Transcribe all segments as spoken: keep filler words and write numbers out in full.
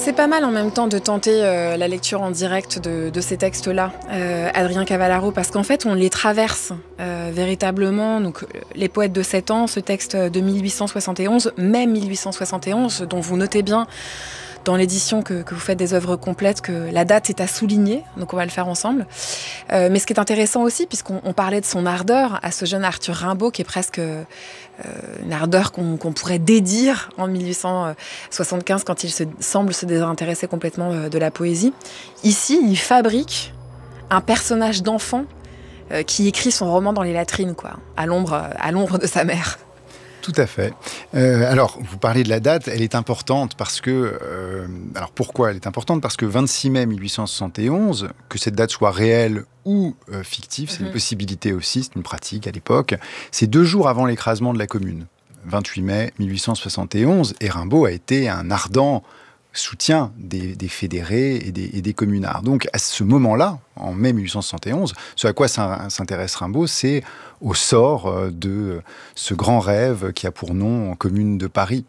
C'est pas mal en même temps de tenter euh, la lecture en direct de, de ces textes-là, euh, Adrien Cavallaro, parce qu'en fait on les traverse euh, véritablement. Donc, les poètes de sept ans, ce texte de mille huit cent soixante et onze, même mille huit cent soixante et onze, dont vous notez bien dans l'édition que, que vous faites des œuvres complètes que la date est à souligner, donc on va le faire ensemble. Euh, mais ce qui est intéressant aussi, puisqu'on on parlait de son ardeur à ce jeune Arthur Rimbaud, qui est presque euh, une ardeur qu'on, qu'on pourrait dédire en mille huit cent soixante-quinze, quand il se, semble se désintéresser complètement de la poésie. Ici, il fabrique un personnage d'enfant euh, qui écrit son roman dans les latrines, quoi, à l'ombre, à l'ombre de sa mère. Tout à fait. Euh, alors, vous parlez de la date, elle est importante parce que... Euh, alors, pourquoi elle est importante ? Parce que vingt-six mai mille huit cent soixante et onze, que cette date soit réelle ou euh, fictive, c'est mmh. une possibilité aussi, c'est une pratique à l'époque, c'est deux jours avant l'écrasement de la Commune. vingt-huit mai mille huit cent soixante et onze, et Rimbaud a été un ardent soutien des, des fédérés et des, et des communards. Donc, à ce moment-là, en mai mille huit cent soixante et onze, ce à quoi s'intéresse Rimbaud, c'est au sort de ce grand rêve qui a pour nom Commune de Paris.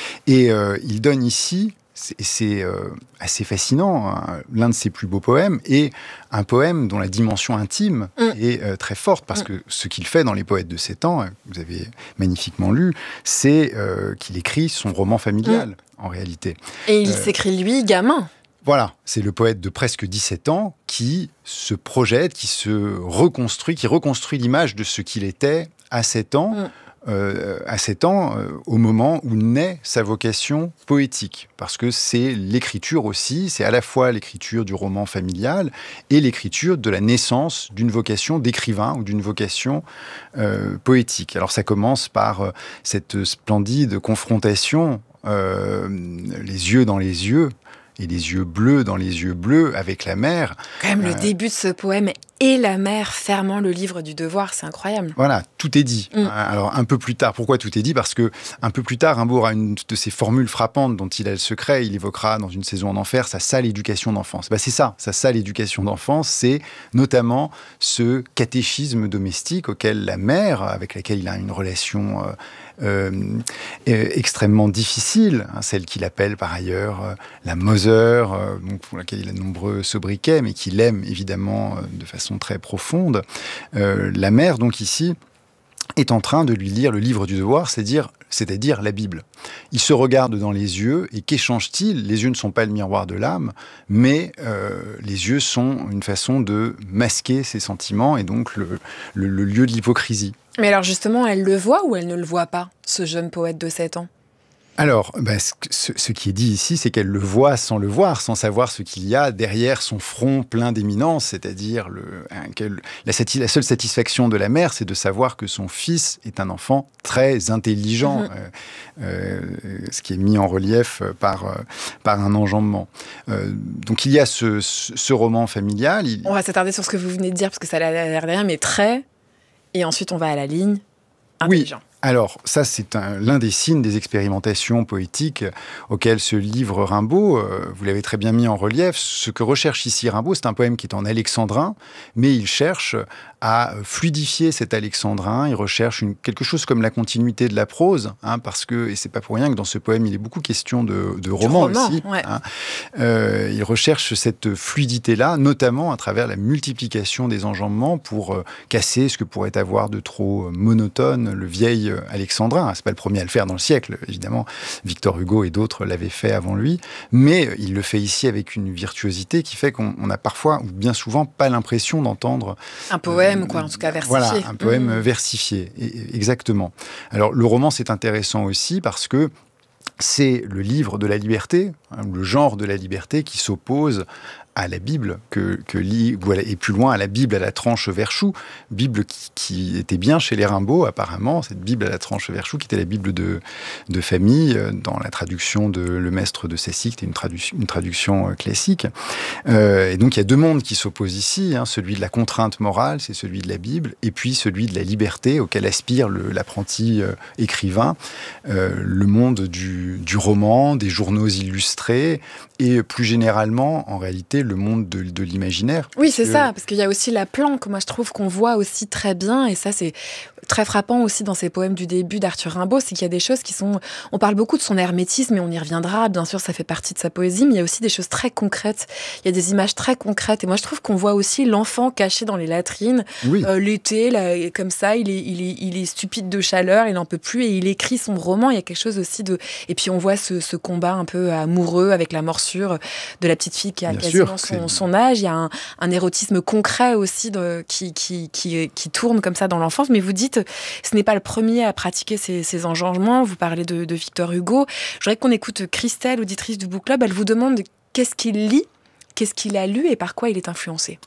Et euh, il donne ici, c'est, c'est euh, assez fascinant, hein, l'un de ses plus beaux poèmes, et un poème dont la dimension intime mmh. est euh, très forte, parce mmh. que ce qu'il fait dans Les Poètes de sept ans, vous avez magnifiquement lu, c'est euh, qu'il écrit son roman familial, mmh. en réalité. Et il euh, s'écrit, lui, gamin. Voilà, c'est le poète de presque dix-sept ans qui se projette, qui se reconstruit, qui reconstruit l'image de ce qu'il était à sept ans, mmh. euh, à sept ans euh, au moment où naît sa vocation poétique. Parce que c'est l'écriture aussi, c'est à la fois l'écriture du roman familial et l'écriture de la naissance d'une vocation d'écrivain ou d'une vocation euh, poétique. Alors ça commence par euh, cette splendide confrontation, euh, les yeux dans les yeux, et les yeux bleus dans les yeux bleus avec la mer. Quand même, le euh, début de ce poème et la mer fermant le livre du devoir, c'est incroyable. Voilà, tout est dit. Mm. Alors, un peu plus tard, pourquoi tout est dit ? Parce que un peu plus tard, Rimbaud aura une de ces formules frappantes dont il a le secret. Il évoquera dans Une saison en enfer sa sale éducation d'enfance. Ben, c'est ça, sa sale éducation d'enfance, c'est notamment ce catéchisme domestique auquel la mère, avec laquelle il a une relation euh, Euh, extrêmement difficile, hein, celle qu'il appelle par ailleurs euh, la Mother, euh, donc pour laquelle il a de nombreux sobriquets, mais qu'il aime évidemment euh, de façon très profonde. Euh, la mère, donc ici, est en train de lui lire le livre du devoir, c'est-à-dire, c'est-à-dire la Bible. Il se regarde dans les yeux, et qu'échange-t-il ? Les yeux ne sont pas le miroir de l'âme, mais euh, les yeux sont une façon de masquer ses sentiments, et donc le, le, le lieu de l'hypocrisie. Mais alors justement, elle le voit ou elle ne le voit pas, ce jeune poète de sept ans ? Alors, bah, ce, ce qui est dit ici, c'est qu'elle le voit sans le voir, sans savoir ce qu'il y a derrière son front plein d'éminence, c'est-à-dire le, hein, la, la seule satisfaction de la mère, c'est de savoir que son fils est un enfant très intelligent, mmh. euh, euh, ce qui est mis en relief par, euh, par un enjambement. Euh, donc il y a ce, ce, ce roman familial. Il... On va s'attarder sur ce que vous venez de dire, parce que ça a l'air derrière, mais très... Et ensuite, on va à la ligne. Intelligent. Oui. Alors, ça, c'est un, l'un des signes des expérimentations poétiques auxquelles se livre Rimbaud. Euh, vous l'avez très bien mis en relief. Ce que recherche ici Rimbaud, c'est un poème qui est en alexandrin, mais il cherche à fluidifier cet alexandrin. Il recherche une, quelque chose comme la continuité de la prose, hein, parce que, et c'est pas pour rien que dans ce poème, il est beaucoup question de, de roman, roman aussi. Ouais. Hein. Euh, il recherche cette fluidité-là, notamment à travers la multiplication des enjambements pour euh, casser ce que pourrait avoir de trop monotone le vieil alexandrin. C'est pas le premier à le faire dans le siècle, évidemment. Victor Hugo et d'autres l'avaient fait avant lui, mais il le fait ici avec une virtuosité qui fait qu'on a parfois, ou bien souvent, pas l'impression d'entendre... Un poème, euh, quoi, en tout cas versifié. Voilà, un poème mmh. versifié, exactement. Alors, le roman, c'est intéressant aussi parce que c'est le livre de la liberté, hein, le genre de la liberté qui s'oppose à la Bible, que, que lit, et plus loin à la Bible à la tranche Verchou, Bible qui, qui était bien chez les Rimbaud apparemment, cette Bible à la tranche Verchou qui était la Bible de, de famille, dans la traduction de Le Maistre de Sacy, qui était une, tradu- une traduction classique. Euh, et donc il y a deux mondes qui s'opposent ici, hein, celui de la contrainte morale, c'est celui de la Bible, et puis celui de la liberté auquel aspire le, l'apprenti euh, écrivain, euh, le monde du, du roman, des journaux illustrés, et plus généralement, en réalité, le monde de, de l'imaginaire. Oui, c'est que... ça, parce qu'il y a aussi la planque, moi je trouve qu'on voit aussi très bien, et ça c'est très frappant aussi dans ces poèmes du début d'Arthur Rimbaud, c'est qu'il y a des choses qui sont... On parle beaucoup de son hermétisme, et on y reviendra, bien sûr ça fait partie de sa poésie, mais il y a aussi des choses très concrètes, il y a des images très concrètes, et moi je trouve qu'on voit aussi l'enfant caché dans les latrines, oui. euh, l'été, là, comme ça, il est, il, est, il est stupide de chaleur, il n'en peut plus, et il écrit son roman, il y a quelque chose aussi de... Et puis on voit ce, ce combat un peu amoureux avec la morsure de la petite fille qui a bien quasiment sûr, son, son âge, il y a un, un érotisme concret aussi de, qui, qui, qui, qui tourne comme ça dans l'enfance, mais vous dites, ce n'est pas le premier à pratiquer ces, ces engengements, vous parlez de, de Victor Hugo, je voudrais qu'on écoute Christelle, auditrice du Book Club, elle vous demande qu'est-ce qu'il lit, qu'est-ce qu'il a lu et par quoi il est influencé.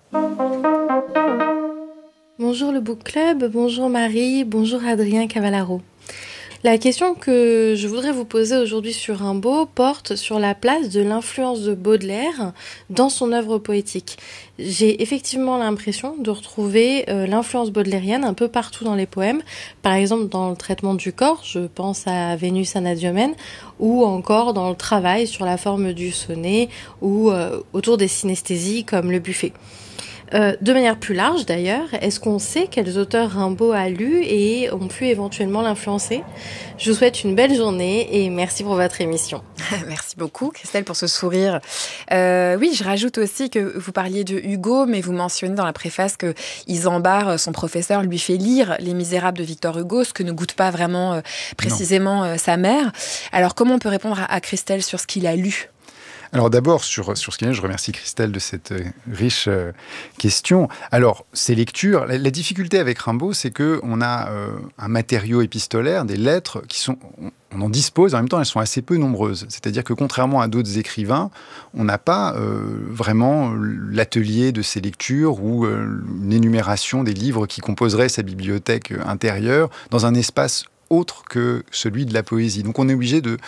Bonjour le Book Club, bonjour Marie, bonjour Adrien Cavallaro. La question que je voudrais vous poser aujourd'hui sur Rimbaud porte sur la place de l'influence de Baudelaire dans son œuvre poétique. J'ai effectivement l'impression de retrouver euh, l'influence baudelairienne un peu partout dans les poèmes. Par exemple, dans le traitement du corps, je pense à Vénus Anadyomène, ou encore dans le travail sur la forme du sonnet, ou euh, autour des synesthésies comme le buffet. Euh, de manière plus large d'ailleurs, est-ce qu'on sait quels auteurs Rimbaud a lus et ont pu éventuellement l'influencer ? Je vous souhaite une belle journée et merci pour votre émission. Merci beaucoup Christelle pour ce sourire. Euh, oui, je rajoute aussi que vous parliez de Hugo, mais vous mentionnez dans la préface que Isambard, son professeur, lui fait lire Les Misérables de Victor Hugo, ce que ne goûte pas vraiment euh, précisément euh, sa mère. Alors comment on peut répondre à, à Christelle sur ce qu'il a lu ? Alors d'abord, sur, sur ce qu'il y a, je remercie Christelle de cette euh, riche euh, question. Alors, ces lectures, la, la difficulté avec Rimbaud, c'est qu'on a euh, un matériau épistolaire, des lettres qui sont... On, on en dispose, en même temps, elles sont assez peu nombreuses. C'est-à-dire que contrairement à d'autres écrivains, on n'a pas euh, vraiment l'atelier de ces lectures ou euh, une énumération des livres qui composeraient sa bibliothèque intérieure dans un espace autre que celui de la poésie. Donc on est obligé de...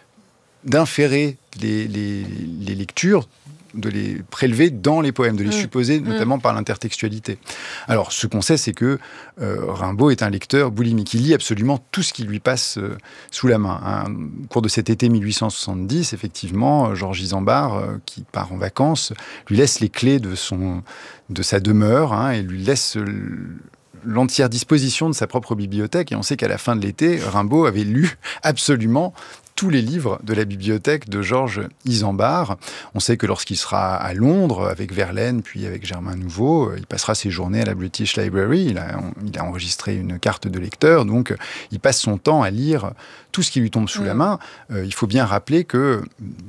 d'inférer les, les, les lectures, de les prélever dans les poèmes, de les mmh. supposer, notamment mmh. par l'intertextualité. Alors, ce qu'on sait, c'est que euh, Rimbaud est un lecteur boulimique. Il lit absolument tout ce qui lui passe euh, sous la main. Hein. Au cours de cet été mille huit cent soixante-dix, effectivement, Georges Isambard, euh, qui part en vacances, lui laisse les clés de, son, de sa demeure hein, et lui laisse... Euh, l'entière disposition de sa propre bibliothèque. Et on sait qu'à la fin de l'été, Rimbaud avait lu absolument tous les livres de la bibliothèque de Georges Isambard. On sait que lorsqu'il sera à Londres, avec Verlaine, puis avec Germain Nouveau, il passera ses journées à la British Library. Il a, il a enregistré une carte de lecteur, donc il passe son temps à lire tout ce qui lui tombe sous mmh. la main. Euh, il faut bien rappeler que,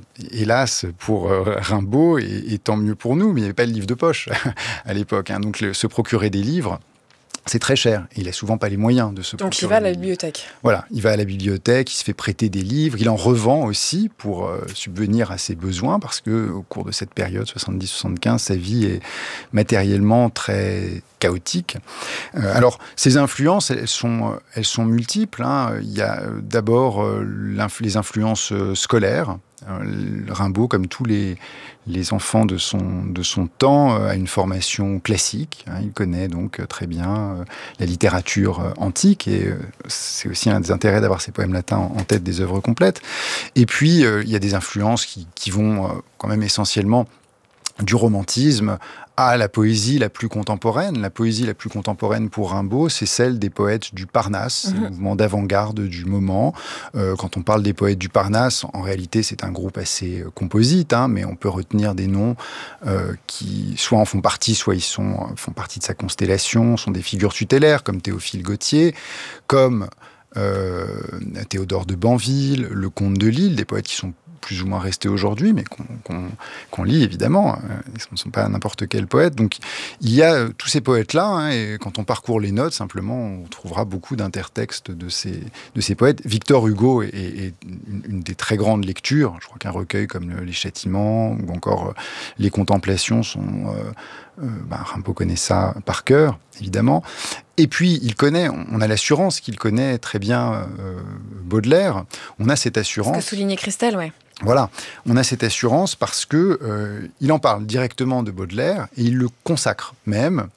hélas, pour euh, Rimbaud, et, et tant mieux pour nous, mais il n'y avait pas de livre de poche à l'époque. Hein. Donc le, se procurer des livres, c'est très cher. Il n'a souvent pas les moyens de se procurer. Donc il va à la bibliothèque. Voilà, il va à la bibliothèque, il se fait prêter des livres, il en revend aussi pour euh, subvenir à ses besoins, parce qu'au cours de cette période, soixante-dix soixante-quinze, sa vie est matériellement très chaotique. Euh, alors, ces influences, elles sont, elles sont multiples. Hein. Il y a euh, d'abord euh, l'influ- les influences euh, scolaires. Euh, Rimbaud, comme tous les, les enfants de son, de son temps, euh, a une formation classique. Hein, il connaît donc euh, très bien euh, la littérature euh, antique, et euh, c'est aussi un des intérêts d'avoir ces poèmes latins en, en tête des œuvres complètes. Et puis, euh, il y a des influences qui, qui vont euh, quand même essentiellement du romantisme à la poésie la plus contemporaine. La poésie la plus contemporaine pour Rimbaud, c'est celle des poètes du Parnasse, mmh. le mouvement d'avant-garde du moment. Euh, quand on parle des poètes du Parnasse, en réalité, c'est un groupe assez euh, composite, hein, mais on peut retenir des noms euh, qui soit en font partie, soit ils sont, font partie de sa constellation, sont des figures tutélaires, comme Théophile Gautier, comme euh, Théodore de Banville, le comte de Lille, des poètes qui sont plus ou moins restés aujourd'hui, mais qu'on, qu'on, qu'on lit évidemment. Ils ne sont pas n'importe quel poète. Donc il y a euh, tous ces poètes-là, hein, et quand on parcourt les notes, simplement, on trouvera beaucoup d'intertextes de ces, de ces poètes. Victor Hugo est, est une, une des très grandes lectures. Je crois qu'un recueil comme le, Les Châtiments ou encore euh, Les Contemplations sont... Euh, euh, bah, Rimbaud connaît ça par cœur, évidemment. Et puis, il connaît, on a l'assurance qu'il connaît très bien euh, Baudelaire. On a cette assurance... Ce que soulignait Christelle, oui. Voilà, on a cette assurance parce que euh, il en parle directement de Baudelaire et il le consacre même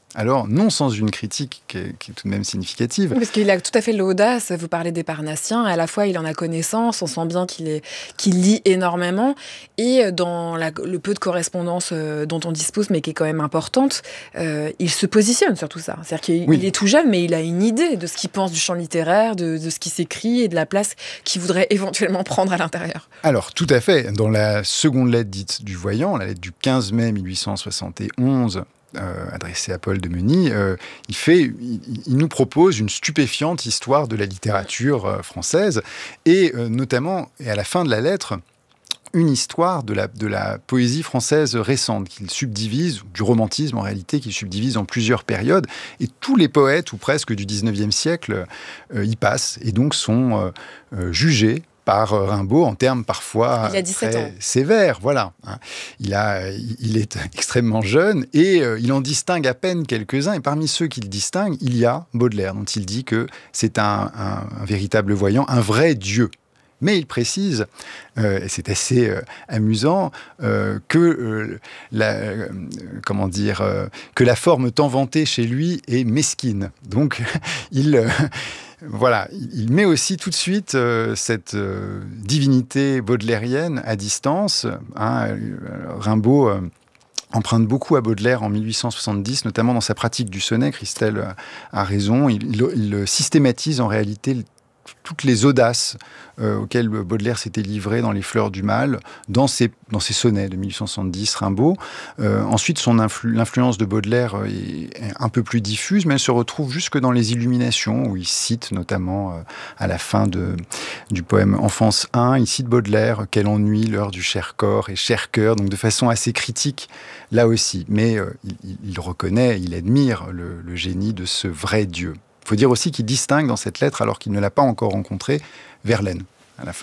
alors non sans une critique qui est, qui est tout de même significative. Parce qu'il a tout à fait l'audace, vous parlez des Parnassiens, à la fois il en a connaissance, on sent bien qu'il, est, qu'il lit énormément, et dans la, le peu de correspondance dont on dispose, mais qui est quand même importante, euh, il se positionne sur tout ça. C'est-à-dire qu'il oui. il est tout jeune, mais il a une idée de ce qu'il pense du champ littéraire, de, de ce qui s'écrit et de la place qu'il voudrait éventuellement prendre à l'intérieur. Alors, tout à fait. Dans la seconde lettre dite du Voyant, la lettre du quinze mai mille huit cent soixante et onze, Euh, adressé à Paul de Meuny, euh, il, fait, il, il nous propose une stupéfiante histoire de la littérature euh, française, et euh, notamment, et à la fin de la lettre, une histoire de la, de la poésie française récente, qu'il subdivise, du romantisme en réalité, qu'il subdivise en plusieurs périodes, et tous les poètes, ou presque du dix-neuvième siècle, euh, y passent, et donc sont euh, euh, jugés par Rimbaud en termes parfois très sévères. Voilà. Il, a, il est extrêmement jeune et euh, il en distingue à peine quelques-uns. Et parmi ceux qu'il distingue, il y a Baudelaire, dont il dit que c'est un, un, un véritable voyant, un vrai Dieu. Mais il précise, euh, et c'est assez euh, amusant, euh, que, euh, la, euh, comment dire, euh, que la forme tant vantée chez lui est mesquine. Donc, il... Euh, Voilà, il met aussi tout de suite euh, cette euh, divinité baudelairienne à distance. Hein, Rimbaud euh, emprunte beaucoup à Baudelaire en mille huit cent soixante-dix, notamment dans sa pratique du sonnet. Christelle a raison, il, il, il systématise en réalité toutes les audaces euh, auxquelles Baudelaire s'était livré dans Les Fleurs du Mal, dans ses, dans ses sonnets de mille huit cent soixante-dix, Rimbaud. Euh, ensuite, son influ- l'influence de Baudelaire est, est un peu plus diffuse, mais elle se retrouve jusque dans les Illuminations, où il cite notamment euh, à la fin de, du poème Enfance un, il cite Baudelaire, « Quel ennui, l'heure du cher corps et cher cœur », donc de façon assez critique, là aussi. Mais euh, il, il reconnaît, il admire le, le génie de ce vrai Dieu. Il faut dire aussi qu'il distingue dans cette lettre, alors qu'il ne l'a pas encore rencontré, Verlaine, à la fin.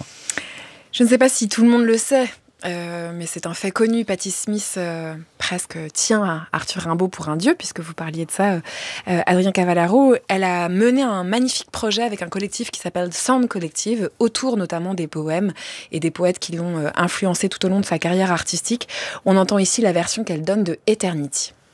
Je ne sais pas si tout le monde le sait, euh, mais c'est un fait connu. Patti Smith euh, presque tient à Arthur Rimbaud pour un dieu, puisque vous parliez de ça, euh, Adrien Cavallaro. Elle a mené un magnifique projet avec un collectif qui s'appelle Sound Collective, autour notamment des poèmes et des poètes qui l'ont euh, influencé tout au long de sa carrière artistique. On entend ici la version qu'elle donne de Eternity.